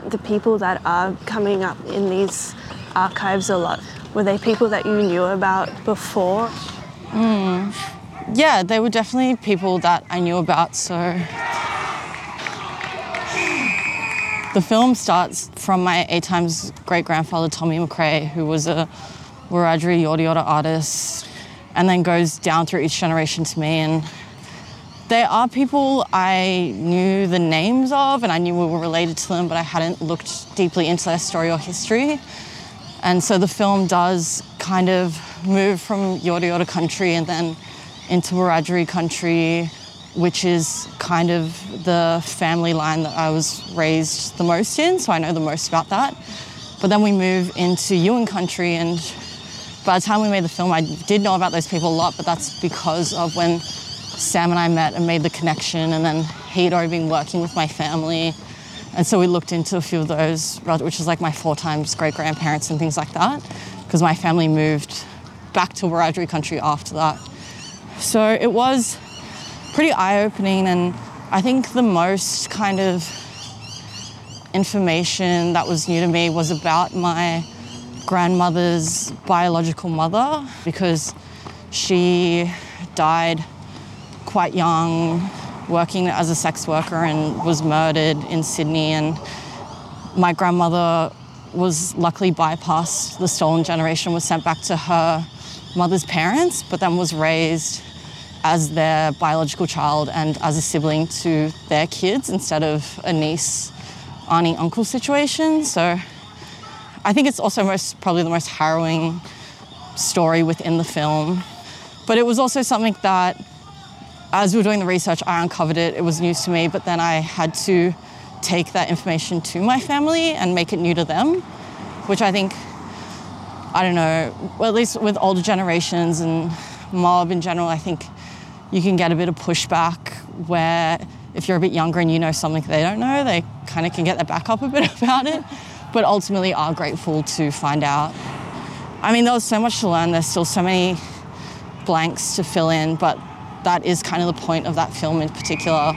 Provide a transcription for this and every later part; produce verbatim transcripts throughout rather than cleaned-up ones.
the people that are coming up in these archives a lot, were they people that you knew about before? Mm. Yeah, they were definitely people that I knew about, so... The film starts from my eight times great-grandfather, Tommy McRae, who was a Wiradjuri Yorta Yorta artist, and then goes down through each generation to me. And they are people I knew the names of, and I knew we were related to them, but I hadn't looked deeply into their story or history. And so the film does kind of move from Yorta Yorta country and then into Wiradjuri country, which is kind of the family line that I was raised the most in, so I know the most about that. But then we move into Yuin country, and by the time we made the film, I did know about those people a lot, but that's because of when Sam and I met and made the connection, and then he'd already been working with my family. And so we looked into a few of those, which is like my four times great-grandparents and things like that, because my family moved back to Wiradjuri country after that. So it was pretty eye-opening, and I think the most kind of information that was new to me was about my grandmother's biological mother, because she died quite young working as a sex worker and was murdered in Sydney. And my grandmother was luckily bypassed the stolen generation, was sent back to her mother's parents, but then was raised as their biological child and as a sibling to their kids instead of a niece, auntie, uncle situation. So I think it's also most probably the most harrowing story within the film. But it was also something that, as we were doing the research, I uncovered it. It was news to me, but then I had to take that information to my family and make it new to them, which I think, I don't know, well, at least with older generations and mob in general, I think you can get a bit of pushback where if you're a bit younger and you know something they don't know, they kind of can get their back up a bit about it, but ultimately are grateful to find out. I mean, there was so much to learn. There's still so many blanks to fill in, but that is kind of the point of that film in particular,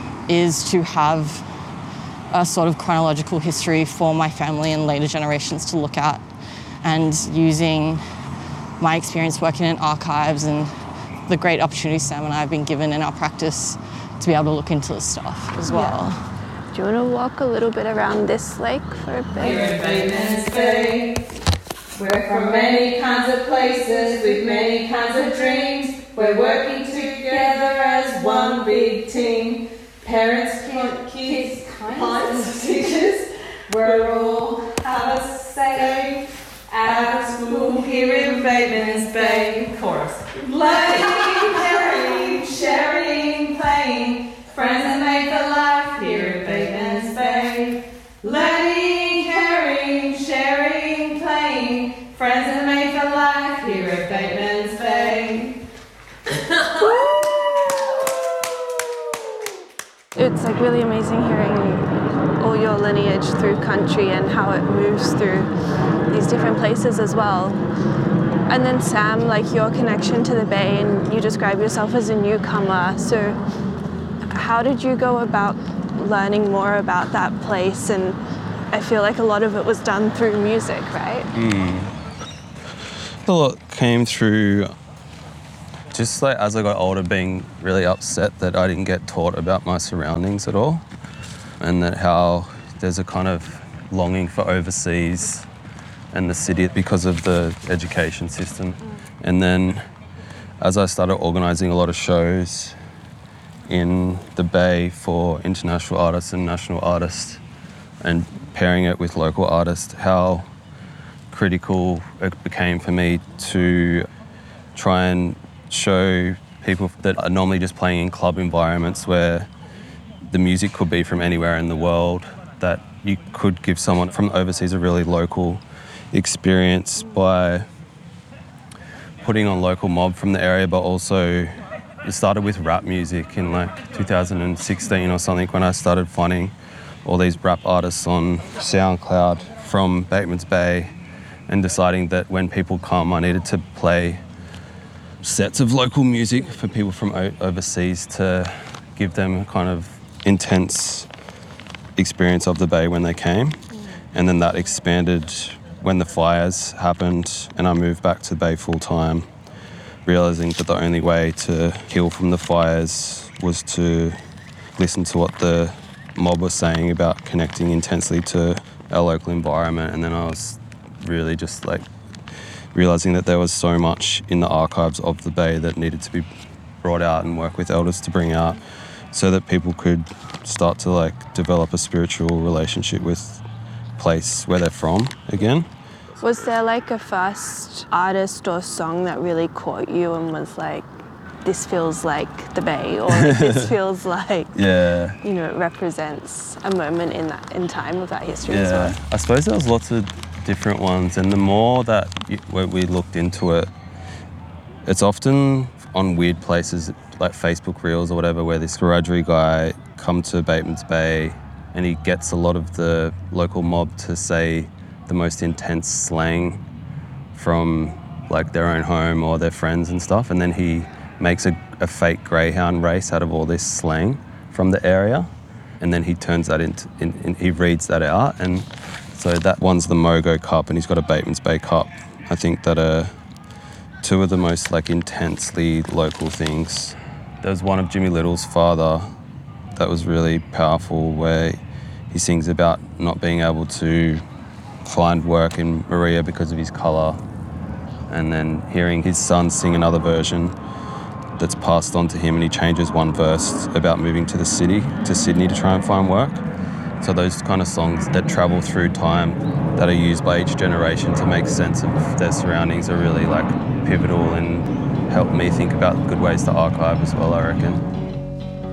is to have a sort of chronological history for my family and later generations to look at, and using my experience working in archives and the great opportunity Sam and I have been given in our practice to be able to look into this stuff as well. Yeah. Do you want to walk a little bit around this lake for a bit? We're in Bateman's Bay. We're from many kinds of places with many kinds of dreams. We're working together as one big team. Parents, kids, clients, and teachers. We're all have a say at school here in Bateman's Bay. Chorus. Learning, caring, sharing, playing. Friends are made for life here in Bateman's Bay. Learning, caring, sharing, playing. Friends are made for life here at Bateman's Bay. It's like really amazing hearing all your lineage through country and how it moves through these different places as well. And then Sam, like your connection to the Bay, and you describe yourself as a newcomer. So how did you go about learning more about that place? And I feel like a lot of it was done through music, right? Mm. A lot came through just like as I got older, being really upset that I didn't get taught about my surroundings at all, and that how there's a kind of longing for overseas and the city because of the education system. Mm. And then as I started organising a lot of shows in the Bay for international artists and national artists and pairing it with local artists, how critical it became for me to try and show people that are normally just playing in club environments where the music could be from anywhere in the world, that you could give someone from overseas a really local experience by putting on local mob from the area, but also it started with rap music in like two thousand sixteen or something, when I started finding all these rap artists on SoundCloud from Bateman's Bay and deciding that when people come, I needed to play sets of local music for people from o- overseas to give them a kind of intense experience of the bay when they came. And then that expanded when the fires happened and I moved back to the bay full time, realising that the only way to heal from the fires was to listen to what the mob was saying about connecting intensely to our local environment. And then I was really just like realising that there was so much in the archives of the bay that needed to be brought out and work with elders to bring out so that people could start to like develop a spiritual relationship with place where they're from again. Was there like a first artist or song that really caught you and was like, this feels like the bay, or like, this feels like, yeah, you know, it represents a moment in that in time of that history yeah. as well? I suppose there was lots of different ones, and the more that you, when we looked into it, it's often on weird places like Facebook Reels or whatever, where this Wiradjuri guy come to Batemans Bay and he gets a lot of the local mob to say the most intense slang from like their own home or their friends and stuff, and then he makes a, a fake greyhound race out of all this slang from the area, and then he turns that into, in, in, he reads that out, and so that one's the Mogo Cup, and he's got a Batemans Bay Cup. I think that are two of the most like intensely local things. There was one of Jimmy Little's father that was really powerful, where he sings about not being able to find work in Maria because of his colour, and then hearing his son sing another version that's passed on to him, and he changes one verse about moving to the city, to Sydney, to try and find work. So those kind of songs that travel through time, that are used by each generation to make sense of their surroundings, are really like pivotal and help me think about good ways to archive as well, I reckon.